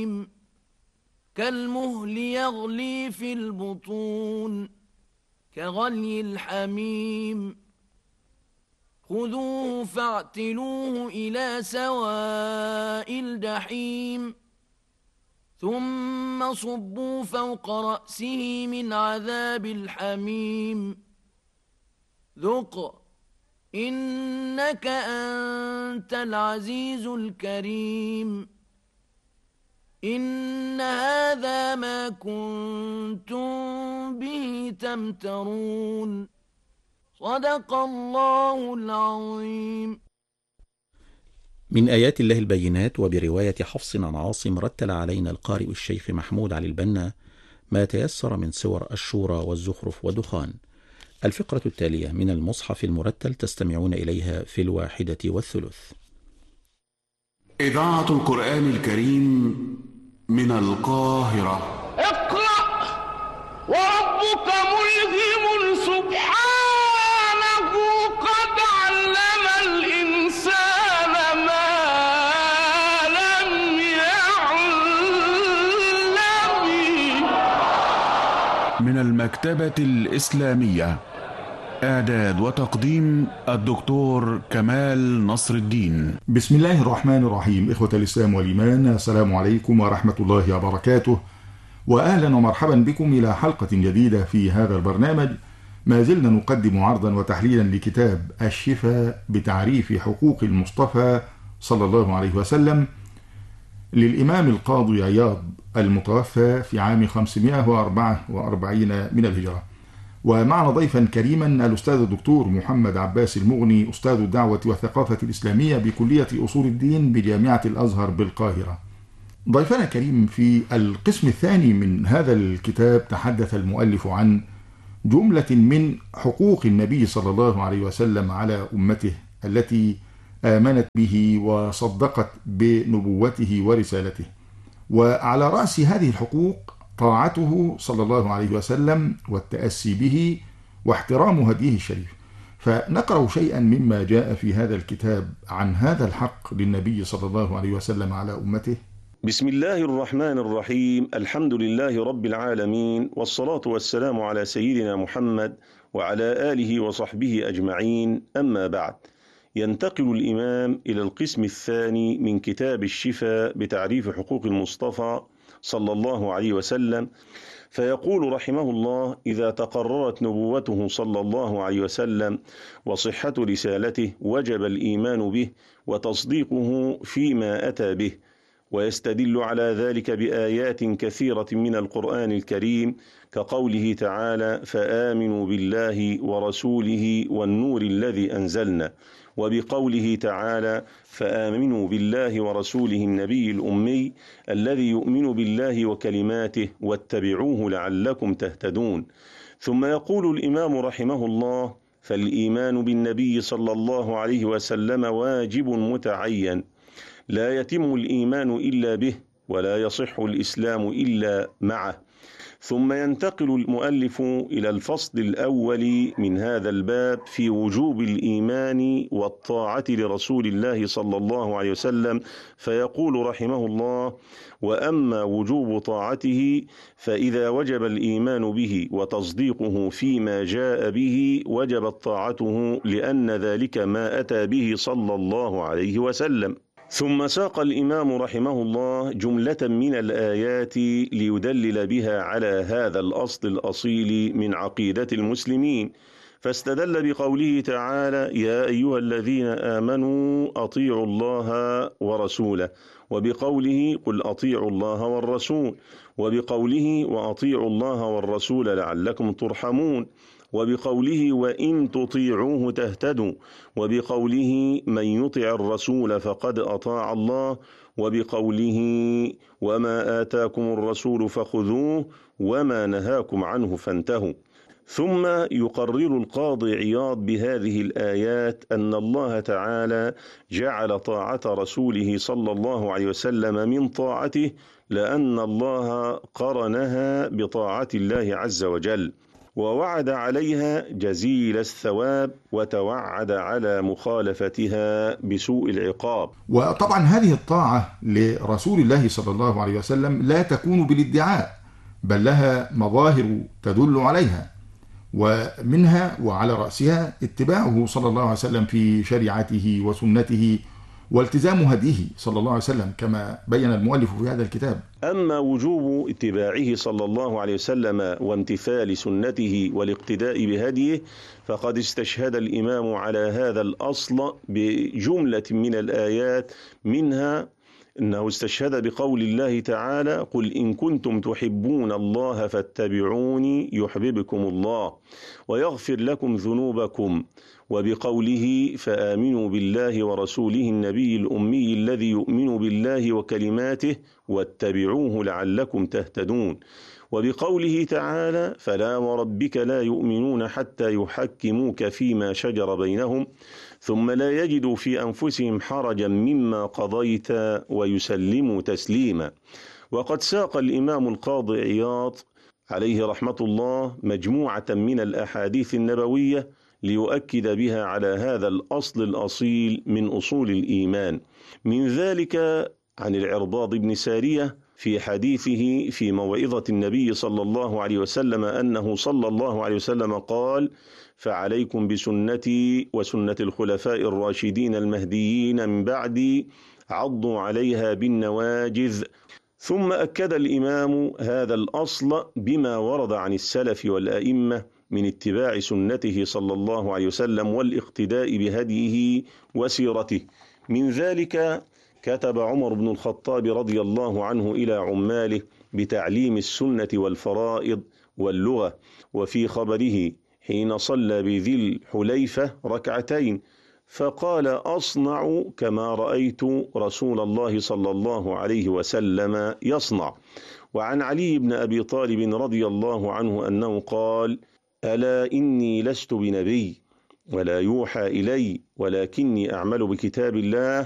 كالمهل يغلي في البطون كغلي الحميم خذوه فاعتلوه إلى سواء الجحيم ثم صبوا فوق رأسه من عذاب الحميم ذق إنك أنت العزيز الكريم إن هذا ما كنتم به تمترون صدق الله العظيم. من آيات الله البينات وبرواية حفص عن عاصم رتل علينا القارئ الشيخ محمود علي البنا ما تيسر من سور الشورى والزخرف ودخان. الفقرة التالية من المصحف المرتل تستمعون إليها في 1:03. إذاعة القرآن الكريم من القاهرة. اقرأ وربك ملهم سبحانه قد علم الإنسان ما لم يعلم. من المكتبة الإسلامية، إعداد وتقديم الدكتور كمال نصر الدين. بسم الله الرحمن الرحيم. إخوة الإسلام والإيمان، السلام عليكم ورحمة الله وبركاته، وأهلا ومرحبا بكم إلى حلقة جديدة في هذا البرنامج. ما زلنا نقدم عرضا وتحليلا لكتاب الشفاء بتعريف حقوق المصطفى صلى الله عليه وسلم للإمام القاضي عياض المتوفى في عام 544 من الهجرة. ومعنا ضيفا كريما الأستاذ الدكتور محمد عباس المغني، أستاذ الدعوة والثقافة الإسلامية بكلية أصول الدين بجامعة الأزهر بالقاهرة. ضيفنا كريم، في القسم الثاني من هذا الكتاب تحدث المؤلف عن جملة من حقوق النبي صلى الله عليه وسلم على أمته التي آمنت به وصدقت بنبوته ورسالته، وعلى رأس هذه الحقوق طاعته صلى الله عليه وسلم والتأسي به واحترام هديه الشريف. فنقرأ شيئا مما جاء في هذا الكتاب عن هذا الحق للنبي صلى الله عليه وسلم على أمته. بسم الله الرحمن الرحيم. الحمد لله رب العالمين، والصلاة والسلام على سيدنا محمد وعلى آله وصحبه أجمعين، أما بعد. ينتقل الإمام إلى القسم الثاني من كتاب الشفاء بتعريف حقوق المصطفى صلى الله عليه وسلم، فيقول رحمه الله: إذا تقررت نبوته صلى الله عليه وسلم وصحة رسالته وجب الإيمان به وتصديقه فيما أتى به، ويستدل على ذلك بآيات كثيرة من القرآن الكريم، كقوله تعالى: فآمنوا بالله ورسوله والنور الذي أنزلنا، وبقوله تعالى: فآمنوا بالله ورسوله النبي الأمي الذي يؤمن بالله وكلماته واتبعوه لعلكم تهتدون. ثم يقول الإمام رحمه الله: فالإيمان بالنبي صلى الله عليه وسلم واجب متعين، لا يتم الإيمان إلا به، ولا يصح الإسلام إلا معه. ثم ينتقل المؤلف إلى الفصل الأول من هذا الباب في وجوب الإيمان والطاعة لرسول الله صلى الله عليه وسلم، فيقول رحمه الله: وأما وجوب طاعته فإذا وجب الإيمان به وتصديقه فيما جاء به وجبت طاعته، لأن ذلك ما أتى به صلى الله عليه وسلم. ثم ساق الإمام رحمه الله جملة من الآيات ليدلل بها على هذا الأصل الأصيل من عقيدة المسلمين، فاستدل بقوله تعالى: يا أيها الذين آمنوا أطيعوا الله ورسوله، وبقوله: قل أطيعوا الله والرسول، وبقوله: وأطيعوا الله والرسول لعلكم ترحمون، وبقوله: وإن تطيعوه تهتدوا، وبقوله: من يطع الرسول فقد أطاع الله، وبقوله: وما آتاكم الرسول فخذوه وما نهاكم عنه فانتهوا. ثم يقرر القاضي عياض بهذه الآيات أن الله تعالى جعل طاعة رسوله صلى الله عليه وسلم من طاعته، لأن الله قرنها بطاعة الله عز وجل. ووعد عليها جزيل الثواب وتوعد على مخالفتها بسوء العقاب. وطبعا هذه الطاعة لرسول الله صلى الله عليه وسلم لا تكون بالادعاء، بل لها مظاهر تدل عليها، ومنها وعلى رأسها اتباعه صلى الله عليه وسلم في شريعته وسنته والتزام هديه صلى الله عليه وسلم كما بين المؤلف في هذا الكتاب. أما وجوب اتباعه صلى الله عليه وسلم وامتثال سنته والاقتداء بهديه فقد استشهد الإمام على هذا الأصل بجملة من الآيات، منها إنه استشهد بقول الله تعالى: قل إن كنتم تحبون الله فاتبعوني يحببكم الله ويغفر لكم ذنوبكم، وبقوله: فآمنوا بالله ورسوله النبي الأمي الذي يؤمن بالله وكلماته واتبعوه لعلكم تهتدون، وبقوله تعالى: فلا وربك لا يؤمنون حتى يحكموك فيما شجر بينهم ثم لا يجدوا في أنفسهم حرجا مما قضيت ويسلموا تسليما. وقد ساق الإمام القاضي عياض عليه رحمة الله مجموعة من الأحاديث النبوية ليؤكد بها على هذا الأصل الأصيل من أصول الإيمان. من ذلك عن العرباض بن سارية في حديثه في موعظة النبي صلى الله عليه وسلم أنه صلى الله عليه وسلم قال: فعليكم بسنتي وسنة الخلفاء الراشدين المهديين من بعدي عضوا عليها بالنواجذ. ثم أكد الإمام هذا الأصل بما ورد عن السلف والأئمة من اتباع سنته صلى الله عليه وسلم والاقتداء بهديه وسيرته. من ذلك كتب عمر بن الخطاب رضي الله عنه إلى عماله بتعليم السنة والفرائض واللغة، وفي خبره حين صلى بذي الحليفة ركعتين فقال: أصنع كما رأيت رسول الله صلى الله عليه وسلم يصنع. وعن علي بن أبي طالب رضي الله عنه أنه قال: ألا إني لست بنبي ولا يوحى إلي ولكني أعمل بكتاب الله